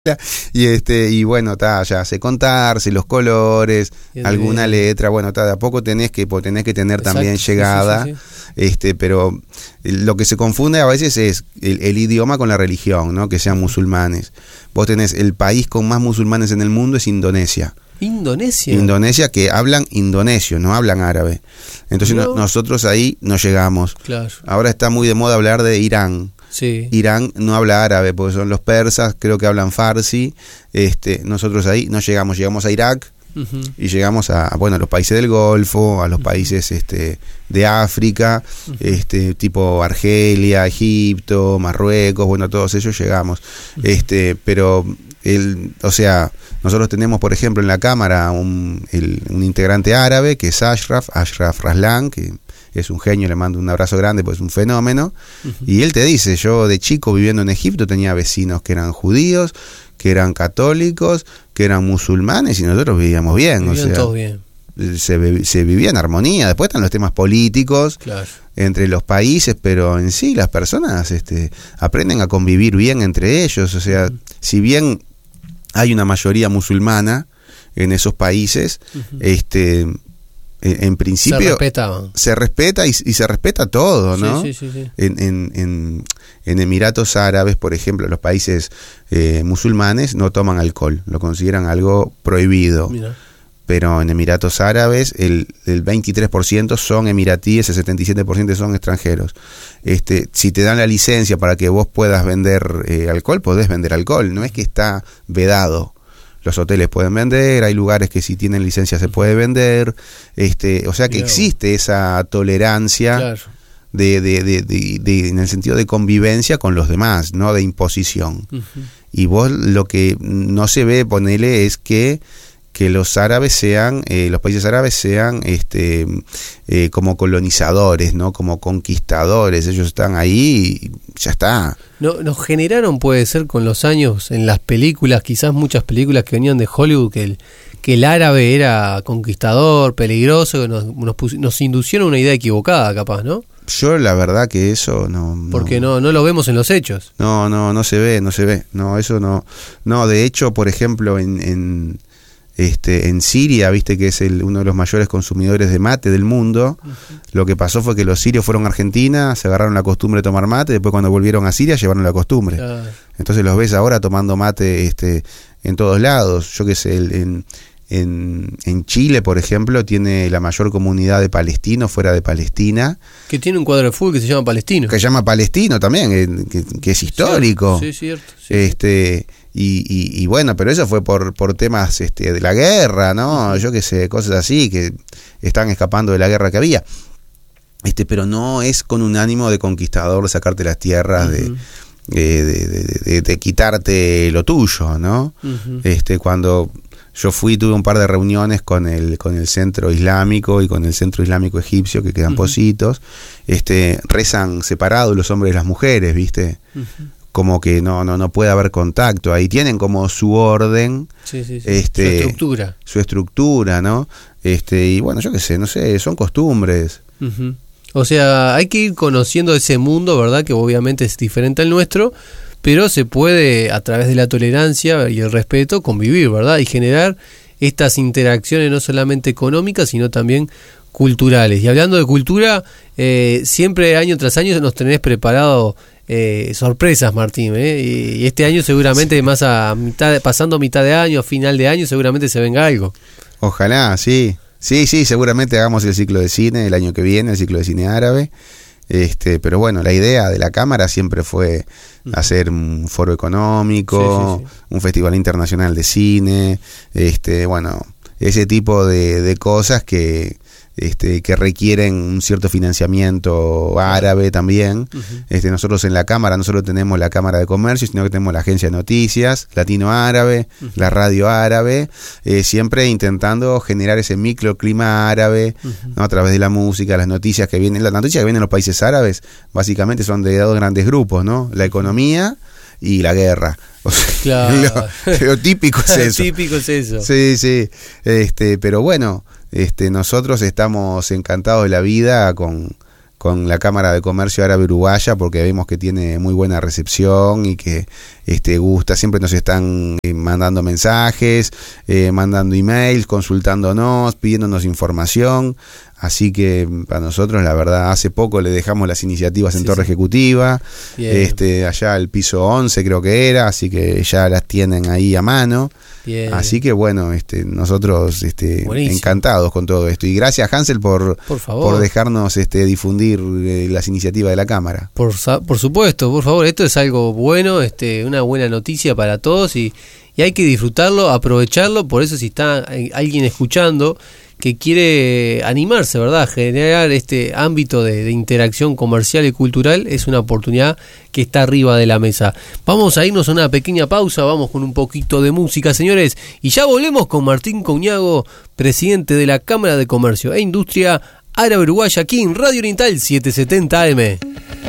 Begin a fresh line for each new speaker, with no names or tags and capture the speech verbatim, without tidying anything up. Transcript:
Y este y bueno, ta, ya sé contarse los colores, bien, alguna bien. letra, bueno, ta, de a poco tenés que tenés que tener Exacto. también llegada, sí, sí, sí. este, pero lo que se confunde a veces es el, el idioma con la religión, ¿no? Que sean musulmanes. Vos tenés el país con más musulmanes en el mundo es Indonesia.
Indonesia.
Indonesia, que hablan indonesio, no hablan árabe. Entonces no. No, nosotros ahí no llegamos.
Claro.
Ahora está muy de moda hablar de Irán.
Sí.
Irán no habla árabe porque son los persas, creo que hablan farsi. Este, nosotros ahí no llegamos, llegamos a Irak uh-huh. y llegamos a, bueno, a los países del Golfo, a los uh-huh. países este, de África, uh-huh. este, tipo Argelia, Egipto, Marruecos, bueno, todos ellos llegamos. Uh-huh. Este, pero el, o sea, nosotros tenemos, por ejemplo, en la cámara un, el, un integrante árabe que es Ashraf, Ashraf Raslan, que es un genio, le mando un abrazo grande, pues es un fenómeno. Uh-huh. Y él te dice, yo de chico viviendo en Egipto tenía vecinos que eran judíos, que eran católicos, que eran musulmanes, y nosotros vivíamos bien.
Vivían
o sea,
todos bien.
Se, se vivía en armonía. Después están los temas políticos
claro.
entre los países, pero en sí las personas este, aprenden a convivir bien entre ellos. O sea, uh-huh. si bien hay una mayoría musulmana en esos países, uh-huh. este... en principio
se respetaban.
Se respeta y, y se respeta todo, ¿no?
Sí, sí, sí, sí.
En, en, en, en Emiratos Árabes, por ejemplo, los países eh, musulmanes no toman alcohol, lo consideran algo prohibido. Mira. Pero en Emiratos Árabes el, el veintitrés por ciento son emiratíes, el setenta y siete por ciento son extranjeros. Este, si te dan la licencia para que vos puedas vender eh, alcohol, podés vender alcohol, no es que está vedado. Los hoteles pueden vender, hay lugares que si tienen licencia se puede vender, este, o sea que claro. existe esa tolerancia claro. de, de, de, de, de, en el sentido de convivencia con los demás, no de imposición. Uh-huh. Y vos lo que no se ve, ponele, es que que los árabes sean, eh, los países árabes sean este eh, como colonizadores, ¿no? Como conquistadores, ellos están ahí y ya está.
No, nos generaron, puede ser, con los años, en las películas, quizás muchas películas que venían de Hollywood, que el, que el árabe era conquistador, peligroso, que nos, nos, pus, nos inducieron una idea equivocada, capaz, ¿no?
Yo la verdad que eso no... no
Porque no, no lo vemos en los hechos.
No, no, no se ve, no se ve. No, eso no... No, de hecho, por ejemplo, en... en Este, en Siria, viste que es el, uno de los mayores consumidores de mate del mundo. Uh-huh. Lo que pasó fue que los sirios fueron a Argentina, se agarraron la costumbre de tomar mate, después cuando volvieron a Siria llevaron la costumbre. Uh-huh. Entonces los ves ahora tomando mate este, en todos lados. Yo qué sé, el, en, en, en Chile, por ejemplo, tiene la mayor comunidad de palestinos fuera de Palestina.
Que tiene un cuadro de fútbol que se llama Palestino.
Que se llama Palestino también, que, que es histórico.
Sí, cierto. Sí,
este... Y, y, y bueno, pero eso fue por, por temas este, de la guerra, ¿no? Yo qué sé, cosas así, que están escapando de la guerra que había. Este, pero no es con un ánimo de conquistador, de sacarte las tierras, uh-huh. de, de, de, de, de, de quitarte lo tuyo, ¿no? Uh-huh. Este, cuando yo fui, tuve un par de reuniones con el, con el centro islámico y con el centro islámico egipcio, que quedan uh-huh. Positos, este, rezan separados los hombres y las mujeres, ¿viste? Uh-huh. Como que no no no puede haber contacto, ahí tienen como su orden,
sí, sí, sí.
Este,
su estructura,
su estructura, ¿no? Este y bueno, yo qué sé, no sé, son costumbres.
Uh-huh. O sea, hay que ir conociendo ese mundo, ¿verdad? Que obviamente es diferente al nuestro, pero se puede a través de la tolerancia y el respeto convivir, ¿verdad? Y generar estas interacciones no solamente económicas, sino también culturales. Y hablando de cultura, eh, siempre año tras año nos tenés preparado Eh, sorpresas, Martín, ¿eh? y, y este año seguramente sí. más a mitad de, pasando mitad de año, final de año, seguramente se venga algo.
Ojalá, sí, sí, sí, seguramente hagamos el ciclo de cine el año que viene, el ciclo de cine árabe, este, pero bueno, la idea de la cámara siempre fue hacer un foro económico, sí, sí, sí. un festival internacional de cine, este, bueno, ese tipo de, de cosas que Este, que requieren un cierto financiamiento árabe también. Uh-huh. Este, nosotros en la cámara no solo tenemos la Cámara de Comercio, sino que tenemos la Agencia de Noticias, Latino Árabe, uh-huh. la Radio Árabe, eh, siempre intentando generar ese microclima árabe, uh-huh. ¿no? A través de la música, las noticias que vienen, las noticias que vienen en los países árabes, básicamente son de dos grandes grupos, ¿no? La economía y la guerra. O sea,
claro.
lo, lo típico es eso.
típico es eso.
Sí, sí. Este, pero bueno, este, nosotros estamos encantados de la vida con, con la Cámara de Comercio Árabe Uruguaya, porque vemos que tiene muy buena recepción y que este, gusta. Siempre nos están eh, mandando mensajes, eh, mandando emails, consultándonos, pidiéndonos información. Así que para nosotros, la verdad, hace poco le dejamos las iniciativas en sí, Torre sí. Ejecutiva, este, allá al piso once creo que era, así que ya las tienen ahí a mano. Bien. Así que bueno, este, nosotros este, encantados con todo esto. Y gracias, Hansel, por, por, por dejarnos este, difundir eh, las iniciativas de la Cámara.
Por, por supuesto, por favor, esto es algo bueno, este, una buena noticia para todos y, y hay que disfrutarlo, aprovecharlo. Por eso, si está alguien escuchando que quiere animarse, ¿verdad?, a generar este ámbito de, de interacción comercial y cultural, es una oportunidad que está arriba de la mesa. Vamos a irnos a una pequeña pausa, vamos con un poquito de música, señores, y ya volvemos con Martín Couñago, presidente de la Cámara de Comercio e Industria Árabe Uruguaya, aquí en Radio Oriental setecientos setenta A M.